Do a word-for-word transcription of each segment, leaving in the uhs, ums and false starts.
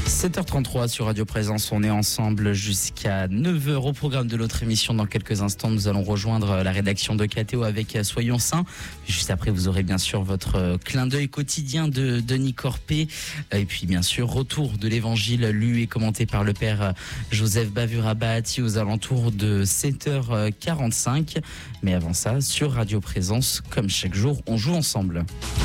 sept heures trente-trois sur Radio Présence, on est ensemble jusqu'à neuf heures au programme de notre émission. Dans quelques instants, nous allons rejoindre la rédaction de K T O avec Soyons Saints. Juste après, vous aurez bien sûr votre clin d'œil quotidien de Denis Corpé. Et puis bien sûr, retour de l'évangile lu et commenté par le père Joseph Bavura Bahati aux alentours de sept heures quarante-cinq. Mais avant ça, sur Radio Présence, comme chaque jour, on joue ensemble.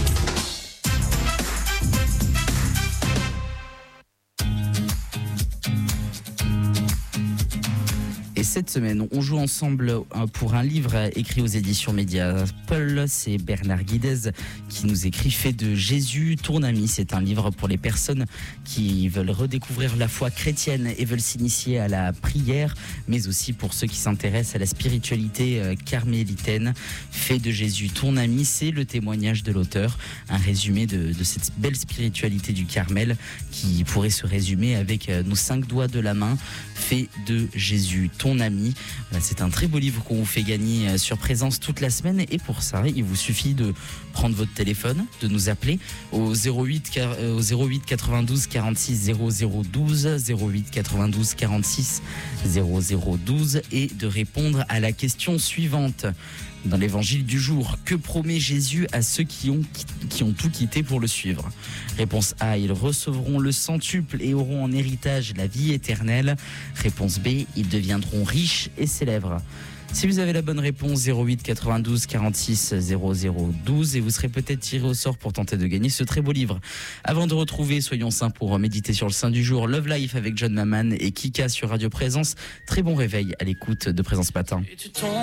Cette semaine, on joue ensemble pour un livre écrit aux éditions Mediapol. C'est Bernard Guidez qui nous écrit « Fait de Jésus, ton ami ». C'est un livre pour les personnes qui veulent redécouvrir la foi chrétienne et veulent s'initier à la prière, mais aussi pour ceux qui s'intéressent à la spiritualité carmélitaine. « Fait de Jésus, ton ami », c'est le témoignage de l'auteur, un résumé de, de cette belle spiritualité du Carmel qui pourrait se résumer avec nos cinq doigts de la main. « Fait de Jésus, ton ami ». C'est un très beau livre qu'on vous fait gagner sur Présence toute la semaine, et pour ça, il vous suffit de prendre votre téléphone, de nous appeler au zéro huit quatre-vingt-douze quarante-six zéro zéro douze, zéro huit quatre-vingt-douze quarante-six zéro zéro douze, et de répondre à la question suivante. Dans l'évangile du jour, que promet Jésus à ceux qui ont, qui ont tout quitté pour le suivre? Réponse A, ils recevront le centuple et auront en héritage la vie éternelle. Réponse B, ils deviendront riches et célèbres. Si vous avez la bonne réponse, zéro huit quatre-vingt-douze quarante-six zéro zéro douze, et vous serez peut-être tiré au sort pour tenter de gagner ce très beau livre. Avant de retrouver Soyons Saints pour méditer sur le Saint du jour, Love Life avec John Maman et Kika sur Radio Présence. Très bon réveil à l'écoute de Présence Matin.